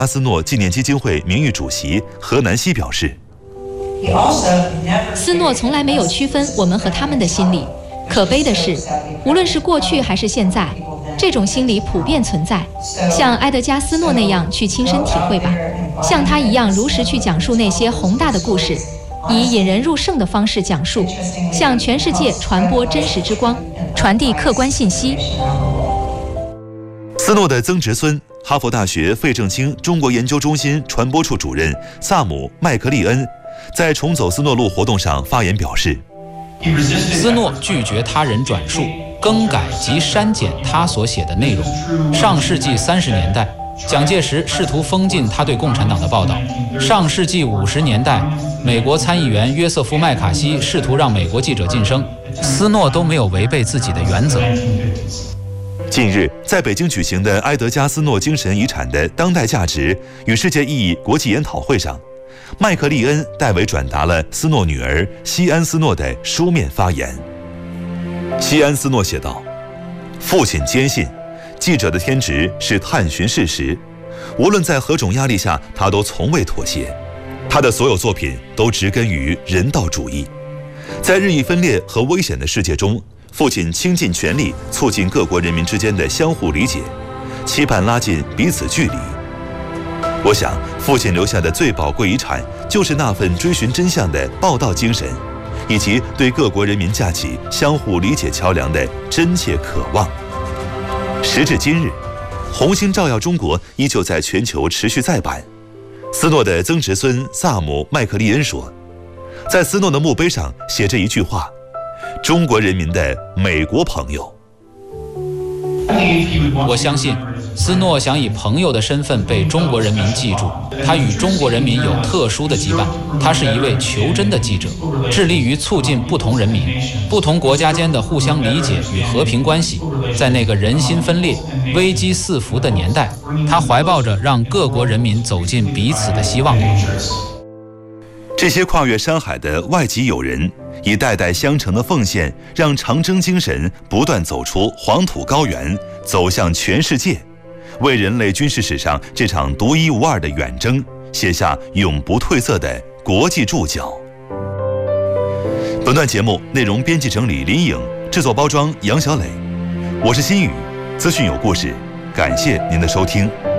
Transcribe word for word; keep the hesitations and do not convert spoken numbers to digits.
加斯诺纪念基金会名誉主席何南希表示， 斯诺从来没有区分我们和他们的心理。可悲的是，无论是过去还是现在，这种心理普遍存在。像埃德加·斯诺那样去亲身体会吧，像他一样如实去讲述那些宏大的故事，以引人入胜的方式讲述，向全世界传播真实之光，传递客观信息。 斯诺的曾侄孙，哈佛大学费正清中国研究中心传播处主任萨姆·麦克利恩在重走斯诺路活动上发言表示， 斯诺拒绝他人转述、更改及删减他所写的内容。上世纪三十年代，蒋介石试图封禁他对共产党的报道；上世纪五十年代，美国参议员约瑟夫·麦卡锡试图让美国记者晋升，斯诺都没有违背自己的原则。 近日，在北京举行的埃德加·斯诺精神遗产的当代价值与世界意义国际研讨会上，麦克利恩代为转达了斯诺女儿西安·斯诺的书面发言。西安·斯诺写道：“父亲坚信，记者的天职是探寻事实，无论在何种压力下，他都从未妥协。他的所有作品都植根于人道主义。在日益分裂和危险的世界中，父亲倾尽全力促进各国人民之间的相互理解，期盼拉近彼此距离。我想，父亲留下的最宝贵遗产，就是那份追寻真相的报道精神，以及对各国人民架起相互理解桥梁的真切渴望。时至今日，红星照耀中国依旧在全球持续再版。斯诺的曾侄孙萨姆·麦克利恩说，在斯诺的墓碑上写着一句话：中国人民的美国朋友。 我相信斯诺想以朋友的身份被中国人民记住，他与中国人民有特殊的羁绊。他是一位求真的记者，致力于促进不同人民、不同国家间的互相理解与和平关系。在那个人心分裂、危机四伏的年代，他怀抱着让各国人民走进彼此的希望。 这些跨越山海的外籍友人，以代代相承的奉献，让长征精神不断走出黄土高原，走向全世界，为人类军事史上这场独一无二的远征写下永不褪色的国际注脚。本段节目内容编辑整理林颖，制作包装杨小磊，我是新宇，资讯有故事，感谢您的收听。